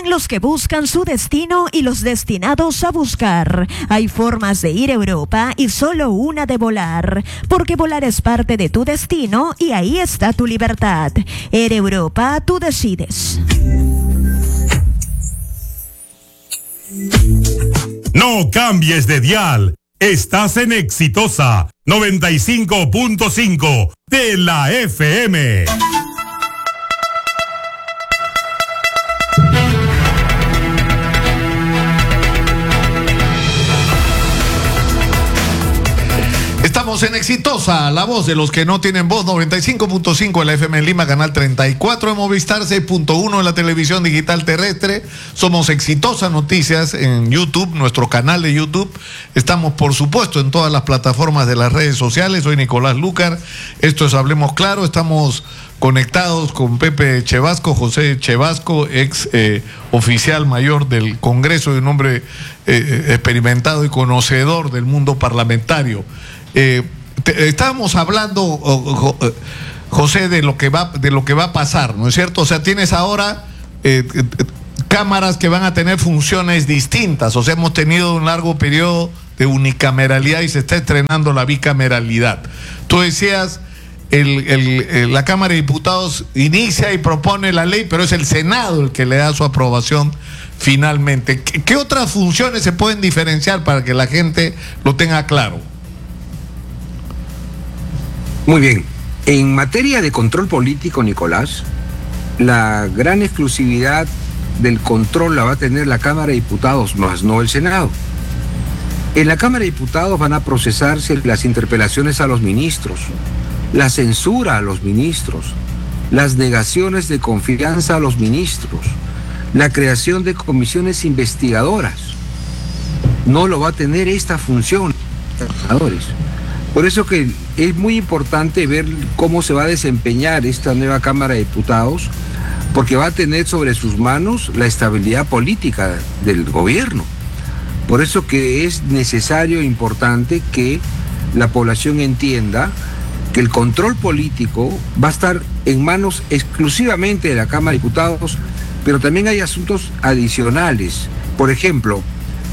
Vuelan los que buscan su destino y los destinados a buscar. Hay formas de ir a Europa y solo una de volar, porque volar es parte de tu destino y ahí está tu libertad. Air Europa, tú decides. No cambies de dial. Estás en Exitosa 95.5 de la FM. Estamos en Exitosa, la voz de los que no tienen voz, 95.5 en la FM en Lima, canal 34 en Movistar, 6.1 en la televisión digital terrestre. Somos Exitosa Noticias en YouTube, nuestro canal de YouTube. Estamos, por supuesto, en todas las plataformas de las redes sociales. Soy Nicolás Lucar, esto es Hablemos Claro. Estamos conectados con Pepe Chevasco, José Chevasco, ex oficial mayor del Congreso, de un hombre experimentado y conocedor del mundo parlamentario. Estábamos hablando, José, de lo que va a pasar, ¿no es cierto? O sea, tienes ahora cámaras que van a tener funciones distintas. O sea, hemos tenido un largo periodo de unicameralidad y se está estrenando la bicameralidad. Tú decías, la Cámara de Diputados inicia y propone la ley, pero es el Senado el que le da su aprobación finalmente. ¿Qué otras funciones se pueden diferenciar para que la gente lo tenga claro? Muy bien. En materia de control político, Nicolás, la gran exclusividad del control la va a tener la Cámara de Diputados, más no el Senado. En la Cámara de Diputados van a procesarse las interpelaciones a los ministros, la censura a los ministros, las negaciones de confianza a los ministros, la creación de comisiones investigadoras. No lo va a tener esta función, senadores. Por eso que es muy importante ver cómo se va a desempeñar esta nueva Cámara de Diputados, porque va a tener sobre sus manos la estabilidad política del gobierno. Por eso que es necesario e importante que la población entienda que el control político va a estar en manos exclusivamente de la Cámara de Diputados, pero también hay asuntos adicionales. Por ejemplo,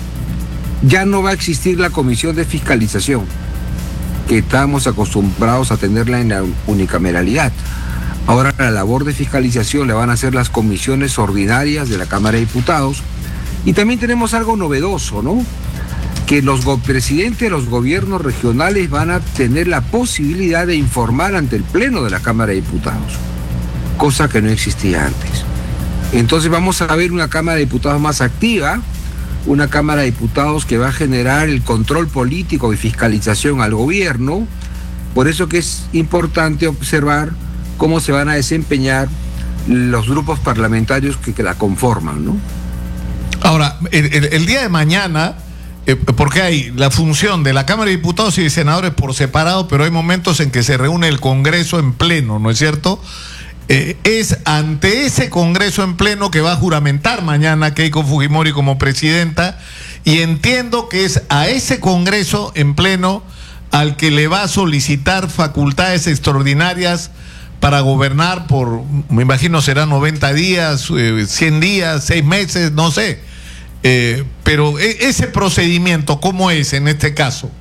ya no va a existir la comisión de fiscalización, que estábamos acostumbrados a tenerla en la unicameralidad. Ahora la labor de fiscalización la van a hacer las comisiones ordinarias de la Cámara de Diputados. Y también tenemos algo novedoso, ¿no? Que los presidentes de los gobiernos regionales van a tener la posibilidad de informar ante el Pleno de la Cámara de Diputados, cosa que no existía antes. Entonces vamos a ver una Cámara de Diputados más activa, una Cámara de Diputados que va a generar el control político y fiscalización al gobierno. Por eso que es importante observar cómo se van a desempeñar los grupos parlamentarios que la conforman, ¿no? Ahora, el día de mañana, porque hay la función de la Cámara de Diputados y de Senadores por separado, pero hay momentos en que se reúne el Congreso en pleno, ¿no es cierto? Es ante ese Congreso en pleno que va a juramentar mañana Keiko Fujimori como presidenta, y entiendo que es a ese Congreso en pleno al que le va a solicitar facultades extraordinarias para gobernar por, me imagino serán 90 días, 100 días, 6 meses, no sé. Pero ese procedimiento, ¿cómo es en este caso?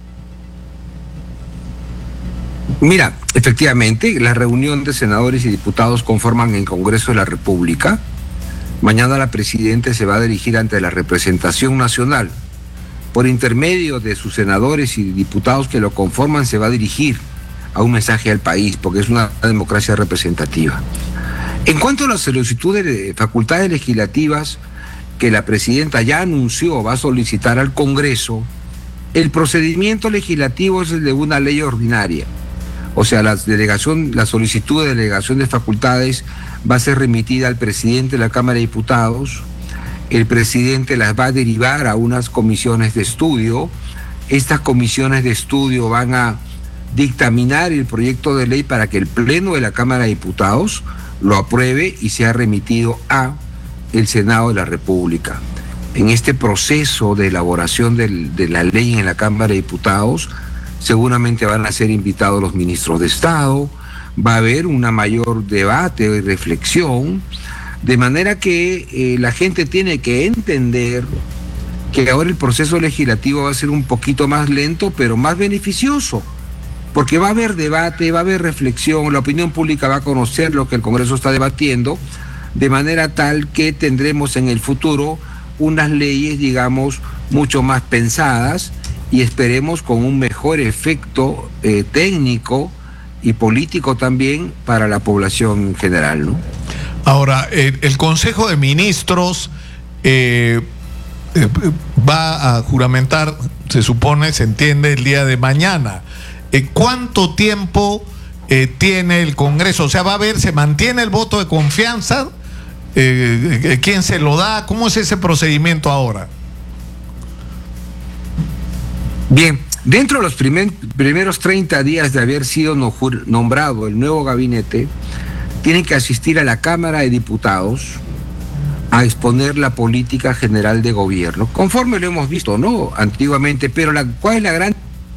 Mira, efectivamente, la reunión de senadores y diputados conforman el Congreso de la República. Mañana la presidenta se va a dirigir ante la representación nacional. Por intermedio de sus senadores y diputados que lo conforman, se va a dirigir a un mensaje al país, porque es una democracia representativa. En cuanto a las solicitudes de facultades legislativas que la presidenta ya anunció va a solicitar al Congreso, el procedimiento legislativo es el de una ley ordinaria. O sea, la solicitud de delegación de facultades va a ser remitida al presidente de la Cámara de Diputados. El presidente las va a derivar a unas comisiones de estudio. Estas comisiones de estudio van a dictaminar el proyecto de ley para que el Pleno de la Cámara de Diputados lo apruebe y sea remitido a el Senado de la República. En este proceso de elaboración de la ley en la Cámara de Diputados, seguramente van a ser invitados los ministros de Estado, va a haber un mayor debate y reflexión, De manera que la gente tiene que entender que ahora el proceso legislativo va a ser un poquito más lento, pero más beneficioso, porque va a haber debate, va a haber reflexión, la opinión pública va a conocer lo que el Congreso está debatiendo, de manera tal que tendremos en el futuro unas leyes, digamos, mucho más pensadas y esperemos con un mejor efecto técnico y político también para la población en general, ¿no? Ahora, el Consejo de Ministros va a juramentar, se supone, se entiende, el día de mañana. ¿Cuánto tiempo tiene el Congreso? O sea, ¿se mantiene el voto de confianza? ¿Quién se lo da? ¿Cómo es ese procedimiento ahora? Bien, dentro de los primeros 30 días de haber sido nombrado el nuevo gabinete, tienen que asistir a la Cámara de Diputados a exponer la política general de gobierno, conforme lo hemos visto, ¿no? Antiguamente, pero ¿cuál es la gran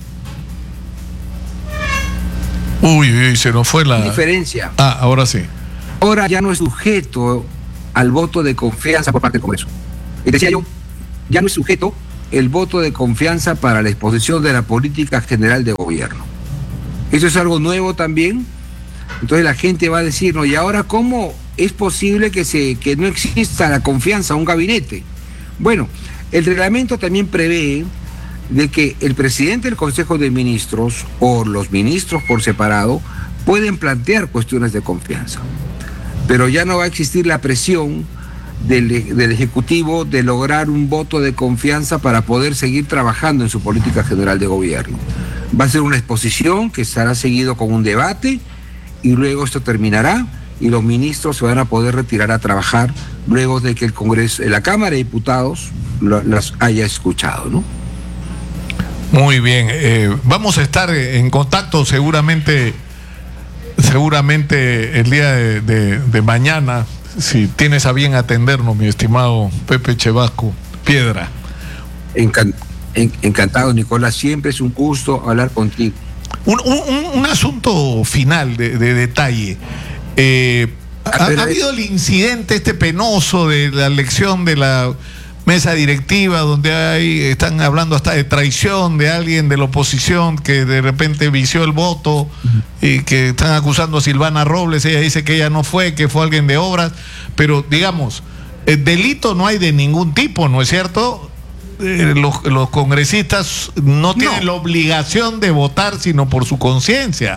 se nos fue la diferencia? Ahora sí. Ahora ya no es sujeto al voto de confianza por parte del Congreso. Y decía yo, ya no es sujeto el voto de confianza para la exposición de la política general de gobierno. Eso es algo nuevo también. Entonces la gente va a decir, ¿no? ¿Y ahora cómo es posible que no exista la confianza a un gabinete? Bueno, el reglamento también prevé de que el presidente del Consejo de Ministros o los ministros por separado pueden plantear cuestiones de confianza. Pero ya no va a existir la presión del Ejecutivo de lograr un voto de confianza para poder seguir trabajando en su política general de gobierno. Va a ser una exposición que estará seguido con un debate y luego esto terminará y los ministros se van a poder retirar a trabajar luego de que el Congreso, la Cámara de Diputados las haya escuchado, ¿no? Muy bien, vamos a estar en contacto seguramente el día de mañana, si tienes a bien atendernos, mi estimado Pepe Chevasco Piedra. Encantado, Nicolás, siempre es un gusto hablar contigo. Un asunto final de detalle. Ha habido el incidente penoso de la elección de la mesa directiva, donde están hablando hasta de traición de alguien de la oposición que de repente vició el voto y que están acusando a Silvana Robles. Ella dice que ella no fue, que fue alguien de obras, pero digamos, delito no hay de ningún tipo, ¿no es cierto? Los congresistas no tienen la obligación de votar sino por su conciencia.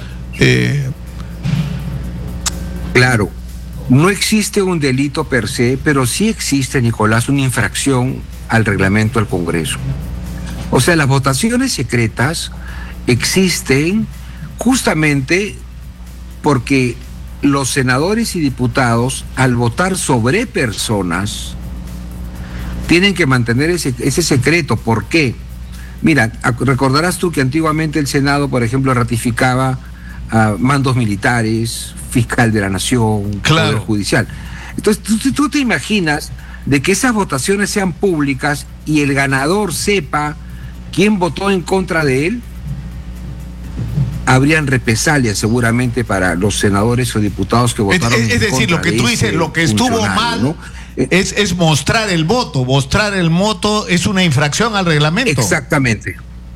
Claro, no existe un delito per se, pero sí existe, Nicolás, una infracción al reglamento del Congreso. O sea, las votaciones secretas existen justamente porque los senadores y diputados, al votar sobre personas, tienen que mantener ese secreto. ¿Por qué? Mira, recordarás tú que antiguamente el Senado, por ejemplo, ratificaba mandos militares, fiscal de la nación, claro, poder judicial. Entonces, ¿tú te imaginas de que esas votaciones sean públicas y el ganador sepa quién votó en contra de él? Habrían represalias seguramente para los senadores o diputados que votaron en contra. Es decir, lo que tú dices, lo que estuvo mal, ¿no? Es mostrar el voto. Mostrar el voto es una infracción al reglamento. Exactamente.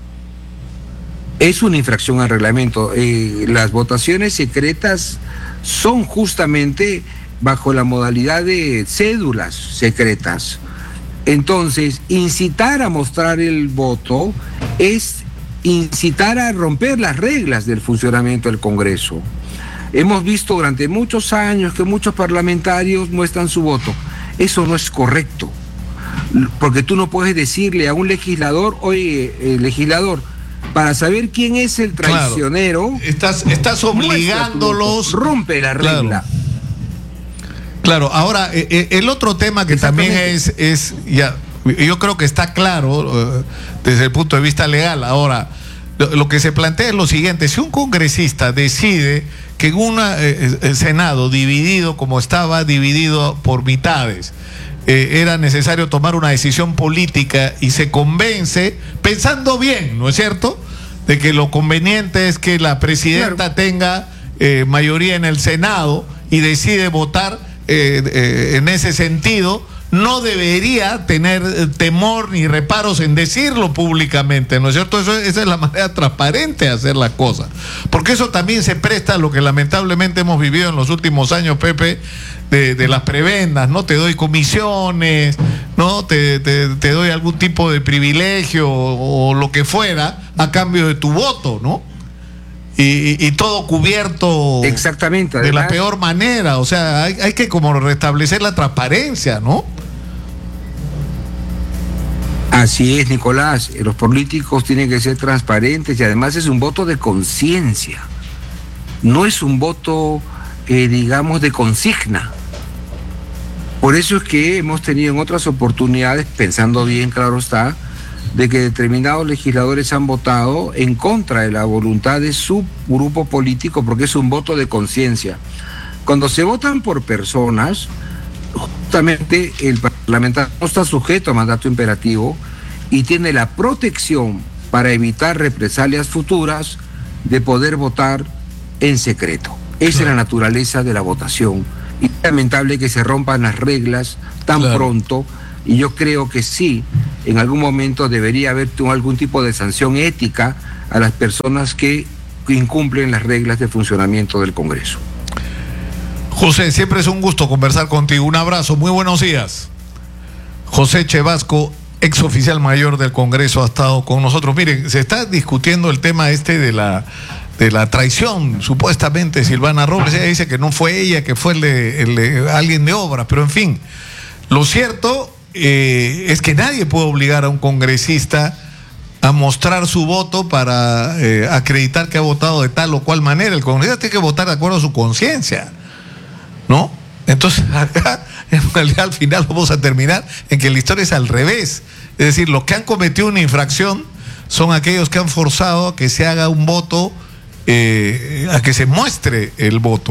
Es una infracción al reglamento. Las votaciones secretas son justamente bajo la modalidad de cédulas secretas. Entonces, incitar a mostrar el voto es incitar a romper las reglas del funcionamiento del Congreso. Hemos visto durante muchos años que muchos parlamentarios muestran su voto. Eso no es correcto, porque tú no puedes decirle a un legislador, oye, legislador, para saber quién es el traicionero, claro, estás obligándolos, rompe la regla. Claro, ahora el otro tema que también es ya, yo creo que está claro desde el punto de vista legal. Ahora, lo que se plantea es lo siguiente: si un congresista decide que en el Senado dividido como estaba dividido por mitades, era necesario tomar una decisión política y se convence, pensando bien, ¿no es cierto?, de que lo conveniente es que la presidenta tenga mayoría en el Senado y decide votar en ese sentido, no debería tener temor ni reparos en decirlo públicamente, ¿no es cierto? Esa es la manera transparente de hacer las cosas, porque eso también se presta a lo que lamentablemente hemos vivido en los últimos años, Pepe, de las prebendas, ¿no? Te doy comisiones, ¿no? Te doy algún tipo de privilegio o lo que fuera a cambio de tu voto, ¿no? Y todo cubierto exactamente, de además, la peor manera. O sea, hay que como restablecer la transparencia, ¿no? Así es, Nicolás. Los políticos tienen que ser transparentes y además es un voto de conciencia. No es un voto, digamos, de consigna. Por eso es que hemos tenido en otras oportunidades, pensando bien, claro está, de que determinados legisladores han votado en contra de la voluntad de su grupo político porque es un voto de conciencia. Cuando se votan por personas, justamente el parlamentario no está sujeto a mandato imperativo y tiene la protección para evitar represalias futuras de poder votar en secreto. Esa es la naturaleza de la votación. Y es lamentable que se rompan las reglas tan pronto. Y yo creo que sí, en algún momento debería haber algún tipo de sanción ética a las personas que incumplen las reglas de funcionamiento del Congreso. José, siempre es un gusto conversar contigo. Un abrazo, muy buenos días. José Chevasco, ex oficial mayor del Congreso, ha estado con nosotros. Miren, se está discutiendo el tema de la traición, supuestamente, Silvana Robles. Ella dice que no fue ella, que fue alguien de obras, pero en fin, lo cierto es que nadie puede obligar a un congresista a mostrar su voto para acreditar que ha votado de tal o cual manera. El congresista tiene que votar de acuerdo a su conciencia, ¿no? Entonces, acá, en realidad, al final vamos a terminar en que la historia es al revés. Es decir, los que han cometido una infracción son aquellos que han forzado a que se haga un voto, a que se muestre el voto.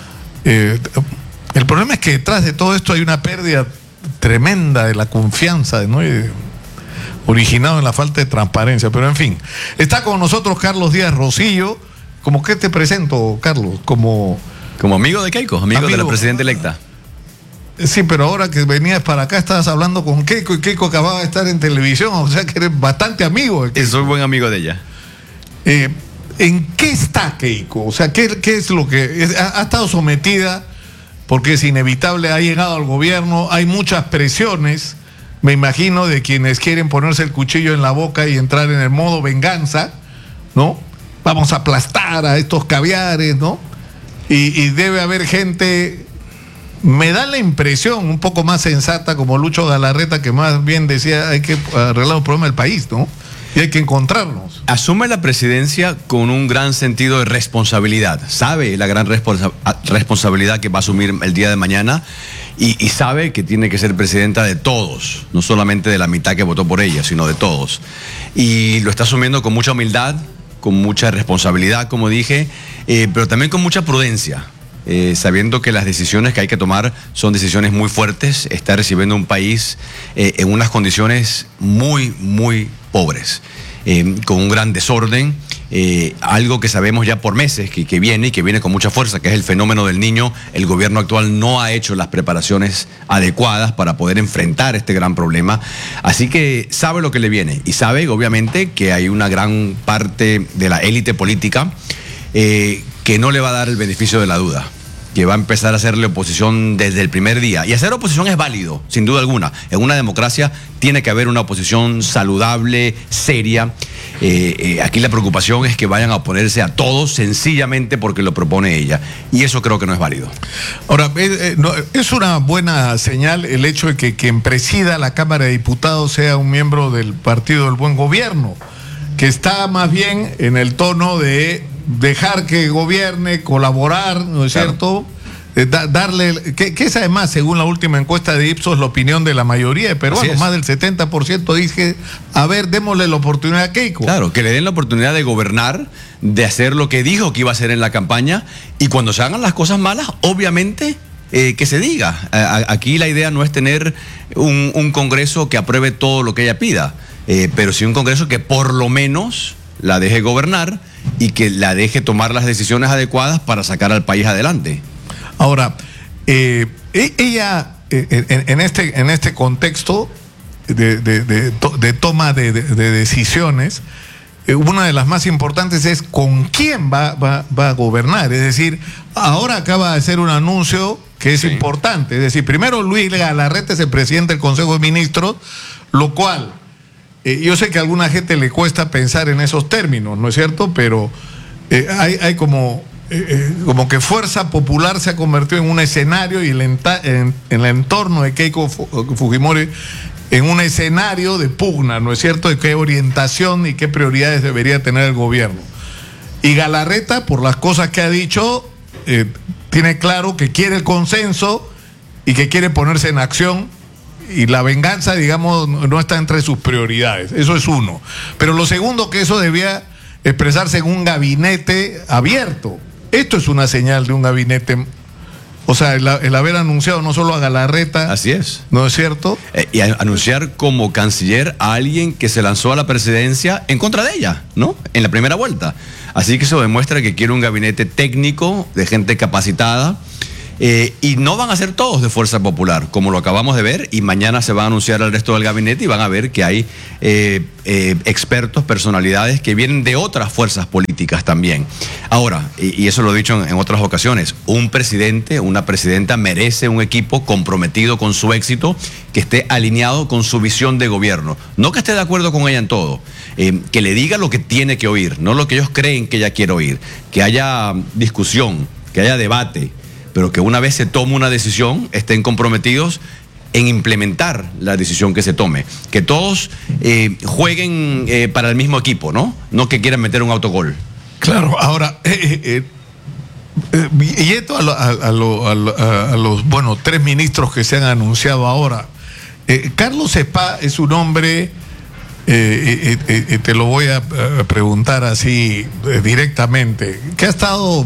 El problema es que detrás de todo esto hay una pérdida tremenda de la confianza, ¿no? Originado en la falta de transparencia, pero en fin. Está con nosotros Carlos Díaz Rosillo. ¿Cómo que te presento, Carlos? Como amigo de Keiko, amigo de la presidenta electa. Sí, pero ahora que venías para acá estabas hablando con Keiko y Keiko acababa de estar en televisión, o sea que eres bastante amigo de Keiko. Soy buen amigo de ella. ¿En qué está Keiko? O sea, ¿qué es lo que ha estado sometida? Porque es inevitable, ha llegado al gobierno, hay muchas presiones, me imagino, de quienes quieren ponerse el cuchillo en la boca y entrar en el modo venganza, ¿no? Vamos a aplastar a estos caviares, ¿no? Y debe haber gente, me da la impresión, un poco más sensata, como Lucho Galarreta, que más bien decía, hay que arreglar un problema del país, ¿no? Y hay que encontrarnos. Asume la presidencia con un gran sentido de responsabilidad. Sabe la gran responsabilidad que va a asumir el día de mañana y sabe que tiene que ser presidenta de todos, no solamente de la mitad que votó por ella, sino de todos. Y lo está asumiendo con mucha humildad, con mucha responsabilidad, como dije, pero también con mucha prudencia. Sabiendo que las decisiones que hay que tomar son decisiones muy fuertes. Está recibiendo un país en unas condiciones muy, muy pobres, con un gran desorden, algo que sabemos ya por meses que viene y que viene con mucha fuerza, que es el fenómeno del Niño. El gobierno actual no ha hecho las preparaciones adecuadas para poder enfrentar este gran problema, así que sabe lo que le viene y sabe obviamente que hay una gran parte de la élite política que no le va a dar el beneficio de la duda, que va a empezar a hacerle oposición desde el primer día. Y hacer oposición es válido, sin duda alguna. En una democracia tiene que haber una oposición saludable, seria. Aquí la preocupación es que vayan a oponerse a todos sencillamente porque lo propone ella. Y eso creo que no es válido. Ahora, es una buena señal el hecho de que quien presida la Cámara de Diputados sea un miembro del Partido del Buen Gobierno, que está más bien en el tono de dejar que gobierne, colaborar, ¿no es cierto? Darle, que es además, según la última encuesta de Ipsos, la opinión de la mayoría de peruanos, más del 70% dice, a ver, démosle la oportunidad a Keiko. Claro, que le den la oportunidad de gobernar, de hacer lo que dijo que iba a hacer en la campaña, y cuando se hagan las cosas malas, obviamente, que se diga. Aquí la idea no es tener un Congreso que apruebe todo lo que ella pida, pero sí un Congreso que por lo menos la deje gobernar y que la deje tomar las decisiones adecuadas para sacar al país adelante. Ahora, ella, en este contexto de toma de decisiones, una de las más importantes es con quién va a gobernar. Es decir, ahora acaba de hacer un anuncio que es importante. Es decir, primero Luis Galarreta es el presidente del Consejo de Ministros, lo cual yo sé que a alguna gente le cuesta pensar en esos términos, ¿no es cierto? Pero hay como que Fuerza Popular se ha convertido en un escenario y en el entorno de Keiko Fujimori en un escenario de pugna, ¿no es cierto?, de qué orientación y qué prioridades debería tener el gobierno. Y Galarreta, por las cosas que ha dicho, tiene claro que quiere el consenso y que quiere ponerse en acción, y la venganza, digamos, no está entre sus prioridades. Eso es uno. Pero lo segundo, que eso debía expresarse en un gabinete abierto. Esto es una señal de un gabinete. O sea, el haber anunciado no solo a Galarreta. Así es. ¿No es cierto? Y anunciar como canciller a alguien que se lanzó a la presidencia en contra de ella, ¿no? En la primera vuelta. Así que eso demuestra que quiere un gabinete técnico, de gente capacitada. Y no van a ser todos de Fuerza Popular, como lo acabamos de ver, y mañana se va a anunciar al resto del gabinete y van a ver que hay expertos, personalidades que vienen de otras fuerzas políticas también. Ahora, y eso lo he dicho en otras ocasiones, un presidente, una presidenta merece un equipo comprometido con su éxito, que esté alineado con su visión de gobierno. No que esté de acuerdo con ella en todo, que le diga lo que tiene que oír, no lo que ellos creen que ella quiere oír, que haya discusión, que haya debate, pero que una vez se tome una decisión, estén comprometidos en implementar la decisión que se tome. Que todos jueguen para el mismo equipo, ¿no? No que quieran meter un autogol. Claro, ahora, y esto a los, bueno, 3 ministros que se han anunciado ahora. Carlos Spa es un hombre, te lo voy a preguntar así directamente, que ha estado...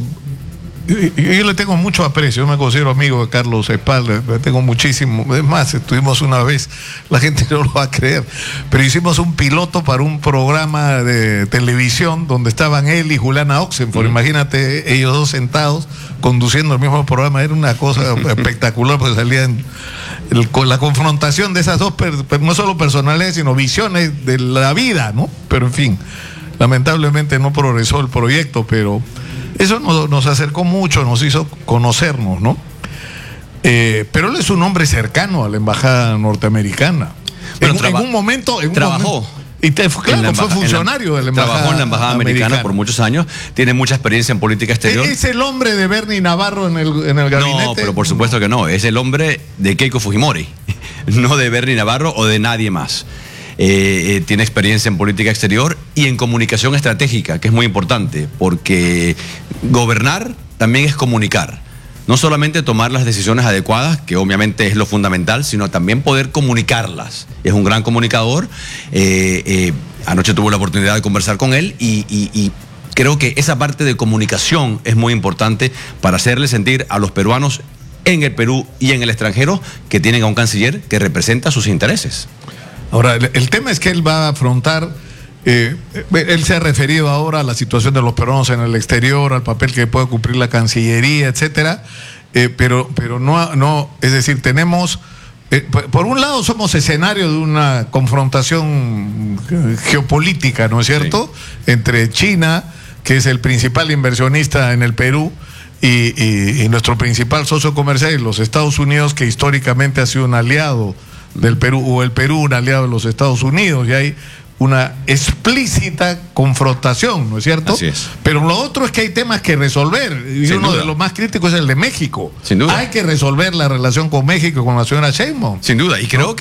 Yo le tengo mucho aprecio, yo me considero amigo de Carlos Spa, le tengo muchísimo. Es más, estuvimos una vez, la gente no lo va a creer, pero hicimos un piloto para un programa de televisión donde estaban él y Juliana Oxenford. Imagínate, ellos dos sentados conduciendo el mismo programa. Era una cosa espectacular, porque salían con la confrontación de esas dos, no solo personalidades, sino visiones de la vida, ¿no? Pero en fin, lamentablemente no progresó el proyecto, pero eso nos acercó mucho, nos hizo conocernos, ¿no? Pero él es un hombre cercano a la embajada norteamericana. Bueno, en un momento trabajó. Fue funcionario de la embajada. Trabajó en la embajada americana por muchos años, tiene mucha experiencia en política exterior. ¿Es el hombre de Bernie Navarro en el gabinete? No, pero por supuesto que no. Es el hombre de Keiko Fujimori, no de Bernie Navarro o de nadie más. Tiene experiencia en política exterior y en comunicación estratégica, que es muy importante, porque gobernar también es comunicar. No solamente tomar las decisiones adecuadas, que obviamente es lo fundamental, sino también poder comunicarlas. Es un gran comunicador. Anoche tuve la oportunidad de conversar con él y creo que esa parte de comunicación es muy importante para hacerle sentir a los peruanos en el Perú y en el extranjero que tienen a un canciller que representa sus intereses. Ahora, el tema es que él va a afrontar, él se ha referido ahora a la situación de los peruanos en el exterior, al papel que puede cumplir la Cancillería, etcétera, pero no, es decir, tenemos, por un lado somos escenario de una confrontación geopolítica, ¿no es cierto?, sí, entre China, que es el principal inversionista en el Perú, y nuestro principal socio comercial, y los Estados Unidos, que históricamente ha sido un aliado del Perú, o el Perú un aliado de los Estados Unidos, y hay una explícita confrontación, ¿no es cierto? Así es. Pero lo otro es que hay temas que resolver, y Sin uno duda. de los más críticos es el de México. Sin duda. Hay que resolver la relación con México, con la señora Sheinbaum. Sin duda, y creo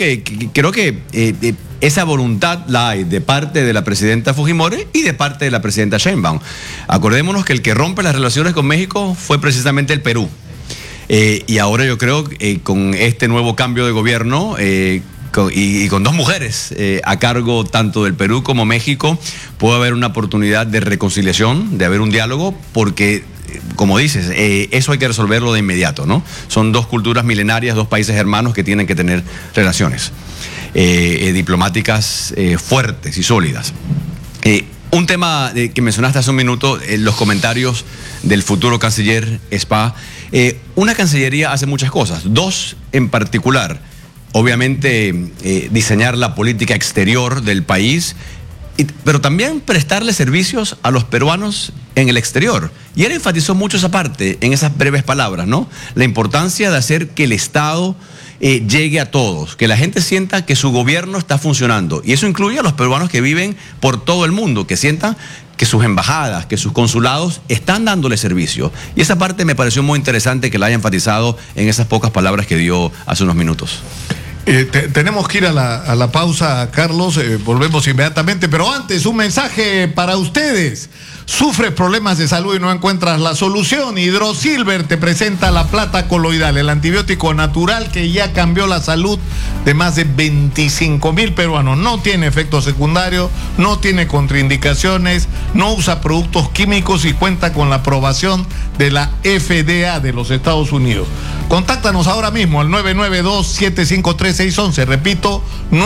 que esa voluntad la hay de parte de la presidenta Fujimori y de parte de la presidenta Sheinbaum. Acordémonos que el que rompe las relaciones con México fue precisamente el Perú. Y ahora yo creo que con este nuevo cambio de gobierno y con 2 mujeres a cargo tanto del Perú como México, puede haber una oportunidad de reconciliación, de haber un diálogo, porque, como dices, eso hay que resolverlo de inmediato, ¿no? Son 2 culturas milenarias, 2 países hermanos que tienen que tener relaciones diplomáticas fuertes y sólidas. Un tema que mencionaste hace un minuto, los comentarios del futuro canciller Spa. Una cancillería hace muchas cosas, dos en particular. Obviamente, diseñar la política exterior del país, pero también prestarle servicios a los peruanos en el exterior. Y él enfatizó mucho esa parte en esas breves palabras, ¿no? La importancia de hacer que el Estado llegue a todos, que la gente sienta que su gobierno está funcionando. Y eso incluye a los peruanos que viven por todo el mundo, que sientan que sus embajadas, que sus consulados están dándole servicio. Y esa parte me pareció muy interesante que la haya enfatizado en esas pocas palabras que dio hace unos minutos. Tenemos que ir a la pausa, Carlos, volvemos inmediatamente, pero antes un mensaje para ustedes. ¿Sufres problemas de salud y no encuentras la solución? Hidrosilver te presenta la plata coloidal, el antibiótico natural que ya cambió la salud de más de 25,000 peruanos. No tiene efectos secundarios, no tiene contraindicaciones, no usa productos químicos y cuenta con la aprobación de la FDA de los Estados Unidos. Contáctanos ahora mismo al 992-753-611. Repito,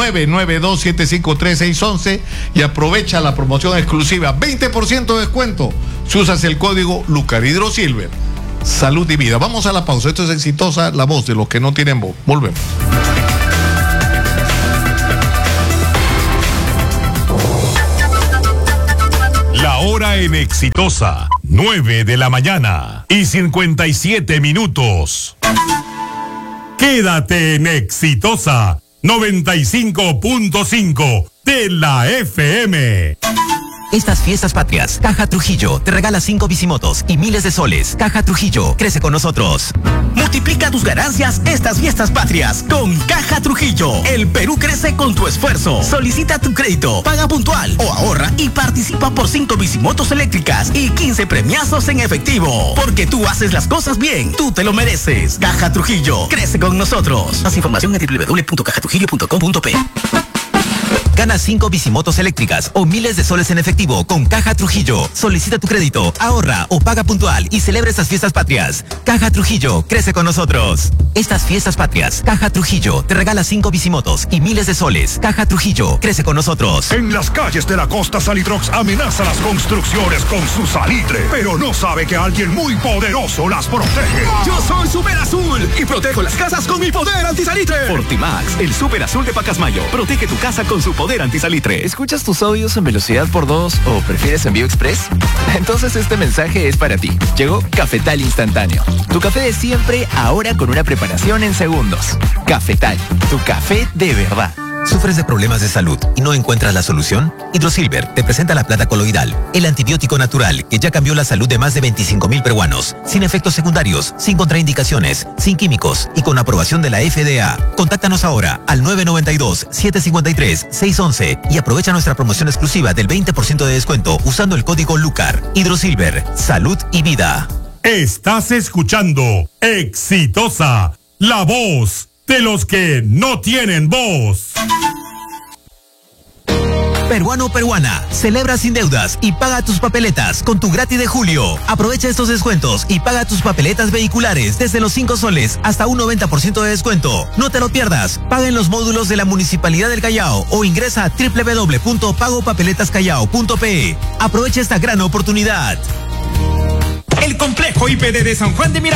992-753-611 y aprovecha la promoción exclusiva. 20% de descuento si usas el código Lucar. Hidrosilver, salud y vida. Vamos a la pausa. Esto es Exitosa, la voz de los que no tienen voz. Volvemos. La hora en Exitosa, 9 de la mañana y 57 minutos. Quédate en Exitosa 95.5 de la FM. Estas fiestas patrias, Caja Trujillo te regala 5 bicimotos y miles de soles. Caja Trujillo, crece con nosotros. Multiplica tus ganancias estas fiestas patrias con Caja Trujillo. El Perú crece con tu esfuerzo. Solicita tu crédito, paga puntual o ahorra y participa por 5 bicimotos eléctricas y 15 premiazos en efectivo. Porque tú haces las cosas bien, tú te lo mereces. Caja Trujillo, crece con nosotros. Más información en www.cajatrujillo.com.pe. Gana 5 bicimotos eléctricas o miles de soles en efectivo con Caja Trujillo. Solicita tu crédito, ahorra o paga puntual y celebra estas fiestas patrias. Caja Trujillo, crece con nosotros. Estas fiestas patrias, Caja Trujillo te regala 5 bicimotos y miles de soles. Caja Trujillo, crece con nosotros. En las calles de la costa, Salitrox amenaza las construcciones con su salitre, pero no sabe que alguien muy poderoso las protege. Yo soy Super Azul y protejo las casas con mi poder antisalitre. Fortimax, el Super Azul de Pacasmayo. Protege tu casa con su poder antisalitre. ¿Escuchas tus audios en velocidad por 2 o prefieres envío express? Entonces este mensaje es para ti. Llegó Cafetal Instantáneo. Tu café de siempre, ahora con una preparación en segundos. Cafetal, tu café de verdad. ¿Sufres de problemas de salud y no encuentras la solución? Hidrosilver te presenta la plata coloidal, el antibiótico natural que ya cambió la salud de más de 25,000 peruanos, sin efectos secundarios, sin contraindicaciones, sin químicos y con aprobación de la FDA. Contáctanos ahora al 992-753-611 y aprovecha nuestra promoción exclusiva del 20% de descuento usando el código Lucar. Hidrosilver, salud y vida. Estás escuchando Exitosa, la voz de los que no tienen voz. Peruano, peruana, celebra sin deudas y paga tus papeletas con tu gratis de julio. Aprovecha estos descuentos y paga tus papeletas vehiculares desde los 5 soles hasta un 90% de descuento. No te lo pierdas. Paga en los módulos de la Municipalidad del Callao o ingresa a www.pagopapeletascallao.pe. Aprovecha esta gran oportunidad. El complejo IPD de San Juan de Miraflores